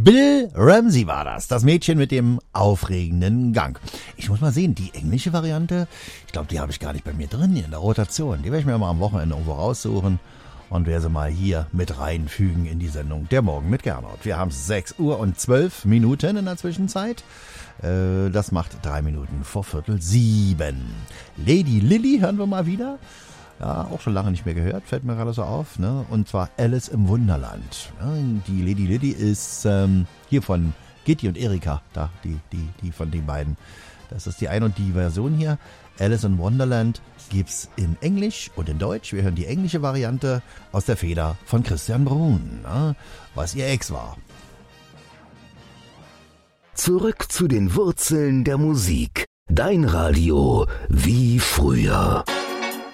Bill Ramsey war das Mädchen mit dem aufregenden Gang. Ich muss mal sehen, die englische Variante, ich glaube, die habe ich gar nicht bei mir drin in der Rotation. Die werde ich mir mal am Wochenende irgendwo raussuchen und werde sie mal hier mit reinfügen in die Sendung Der Morgen mit Gernot. Wir haben 6:12 in der Zwischenzeit. Das macht 3 Minuten vor 6:45. Lady Lily hören wir mal wieder. Ja, auch schon lange nicht mehr gehört, fällt mir gerade so auf, ne? Und zwar Alice im Wunderland. Ja, die Lady Lily ist hier von Gitti und Erika, da, die von den beiden. Das ist die eine und die Version hier. Alice in Wonderland gibt's in Englisch und in Deutsch. Wir hören die englische Variante aus der Feder von Christian Bruhn, ne? Was ihr Ex war. Zurück zu den Wurzeln der Musik. Dein Radio wie früher.